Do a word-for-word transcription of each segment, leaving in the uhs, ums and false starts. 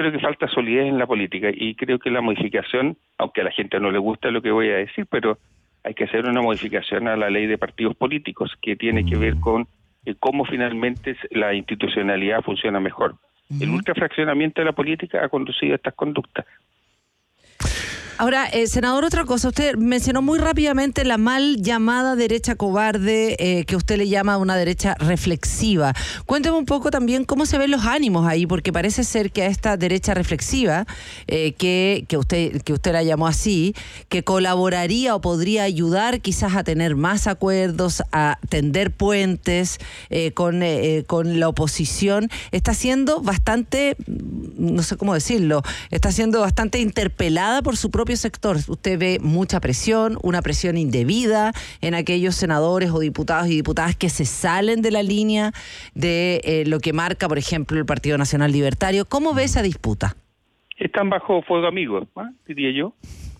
creo que falta solidez en la política y creo que la modificación, aunque a la gente no le gusta lo que voy a decir, pero hay que hacer una modificación a la ley de partidos políticos que tiene que ver con eh, cómo finalmente la institucionalidad funciona mejor. Uh-huh. El ultrafraccionamiento de la política ha conducido a estas conductas. Ahora, eh, senador, otra cosa, usted mencionó muy rápidamente la mal llamada derecha cobarde, eh, que usted le llama una derecha reflexiva. Cuénteme un poco también cómo se ven los ánimos ahí, porque parece ser que a esta derecha reflexiva, eh, que, que, usted, que usted la llamó así, que colaboraría o podría ayudar quizás a tener más acuerdos, a tender puentes eh, con, eh, con la oposición, está siendo bastante, no sé cómo decirlo, está siendo bastante interpelada por su propio sector. Usted ve mucha presión, una presión indebida en aquellos senadores o diputados y diputadas que se salen de la línea de eh, lo que marca, por ejemplo, el Partido Nacional Libertario. ¿Cómo ve esa disputa? Están bajo fuego amigo, ¿eh? diría yo.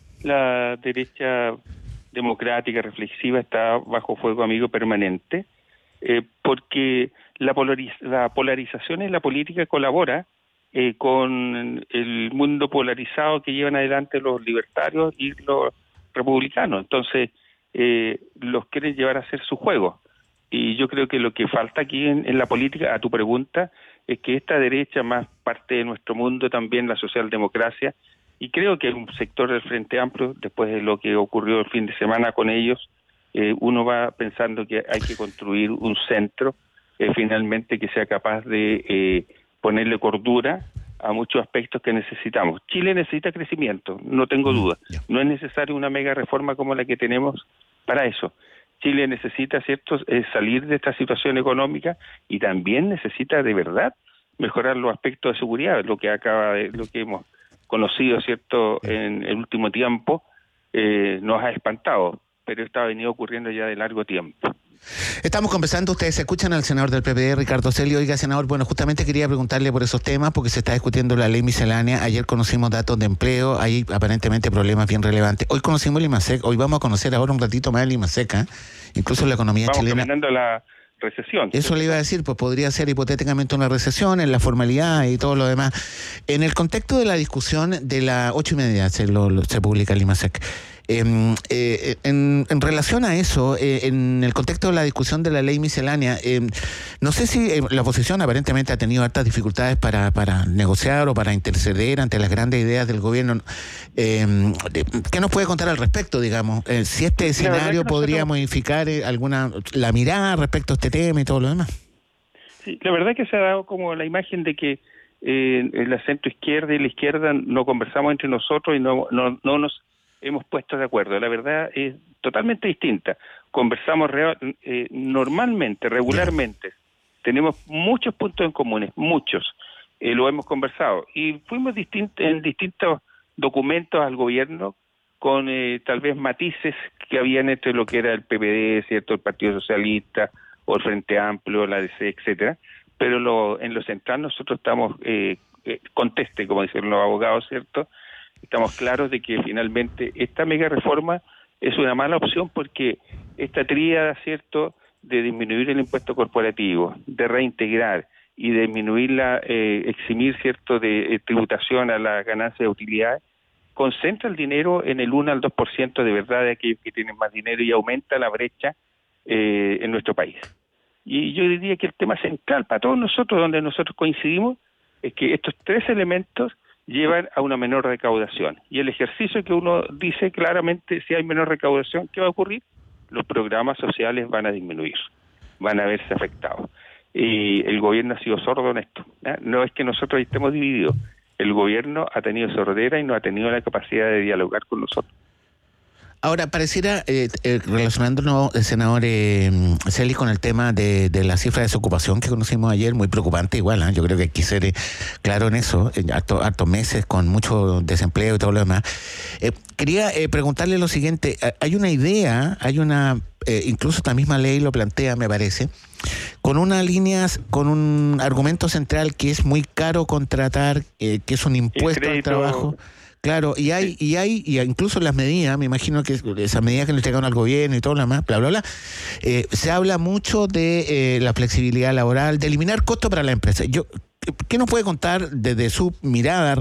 La derecha democrática, reflexiva, está bajo fuego amigo permanente, eh, porque la, polariz- la polarización en la política colabora Eh, con el mundo polarizado que llevan adelante los libertarios y los republicanos. Entonces, eh, los quieren llevar a hacer su juego. Y yo creo que lo que falta aquí en, en la política, a tu pregunta, es que esta derecha, más parte de nuestro mundo también, la socialdemocracia, y creo que un sector del Frente Amplio, después de lo que ocurrió el fin de semana con ellos, eh, uno va pensando que hay que construir un centro, eh, finalmente, que sea capaz de Eh, ponerle cordura a muchos aspectos que necesitamos. Chile necesita crecimiento, no tengo duda. No es necesaria una mega reforma como la que tenemos para eso. Chile necesita, ¿cierto?, eh, salir de esta situación económica y también necesita de verdad mejorar los aspectos de seguridad, lo que acaba de, lo que hemos conocido, ¿cierto?, en el último tiempo, eh, nos ha espantado, pero esto ha venido ocurriendo ya de largo tiempo. Estamos conversando, ustedes escuchan al senador del P P D, Ricardo Celio. Oiga, senador, bueno, justamente quería preguntarle por esos temas, porque se está discutiendo la ley miscelánea. Ayer conocimos datos de empleo, hay aparentemente problemas bien relevantes. Hoy conocimos el IMASEC, hoy vamos a conocer ahora un ratito más el IMASEC, ¿eh? Incluso la economía vamos chilena. Caminando la recesión. Eso le iba a decir, pues podría ser hipotéticamente una recesión en la formalidad y todo lo demás. En el contexto de la discusión de las ocho y media se, lo, lo, se publica el IMASEC. Eh, eh, en, en relación a eso, eh, en el contexto de la discusión de la ley miscelánea, eh, no sé si eh, la oposición aparentemente ha tenido hartas dificultades para, para negociar o para interceder ante las grandes ideas del gobierno. Eh, ¿Qué nos puede contar al respecto, digamos? Eh, si este escenario podría nosotros... modificar eh, alguna la mirada respecto a este tema y todo lo demás. Sí, la verdad es que se ha dado como la imagen de que eh, la centro izquierda y la izquierda no conversamos entre nosotros y no, no, no nos hemos puesto de acuerdo. La verdad es totalmente distinta. Conversamos real, eh, normalmente, regularmente. Yeah. Tenemos muchos puntos en comunes, muchos. Eh, lo hemos conversado. Y fuimos distint- en distintos documentos al gobierno con eh, tal vez matices que habían entre lo que era el P P D, ¿cierto?, el Partido Socialista, o el Frente Amplio, la D C, etcétera. Pero lo, en lo central nosotros estamos, eh, eh, conteste, como dicen los abogados, ¿cierto?, estamos claros de que finalmente esta mega reforma es una mala opción porque esta tríada, ¿cierto?, de disminuir el impuesto corporativo, de reintegrar y de disminuirla, eh, eximir, ¿cierto?, de eh, tributación a las ganancias de utilidades, concentra el dinero en el uno al dos por ciento de verdad de aquellos que tienen más dinero y aumenta la brecha eh, en nuestro país. Y yo diría que el tema central para todos nosotros, donde nosotros coincidimos, es que estos tres elementos llevan a una menor recaudación. Y el ejercicio que uno dice claramente, si hay menor recaudación, ¿qué va a ocurrir? Los programas sociales van a disminuir, van a verse afectados. Y el gobierno ha sido sordo en esto, ¿eh? No es que nosotros estemos divididos, el gobierno ha tenido sordera y no ha tenido la capacidad de dialogar con nosotros. Ahora, pareciera, eh, eh, relacionándonos, el senador eh, Celis, con el tema de, de la cifra de desocupación que conocimos ayer, muy preocupante igual, ¿eh? Yo creo que hay que ser eh, claro en eso, eh, hartos harto meses con mucho desempleo y todo lo demás. Eh, quería eh, preguntarle lo siguiente, hay una idea, hay una, eh, incluso la misma ley lo plantea, me parece, con una línea, con un argumento central que es muy caro contratar, eh, que es un impuesto al trabajo. Claro, y hay, y hay, y incluso las medidas, me imagino que esas medidas que le entregaron al gobierno y todo lo demás, bla, bla, bla, eh, se habla mucho de eh, la flexibilidad laboral, de eliminar costos para la empresa. Yo ¿qué nos puede contar desde su mirada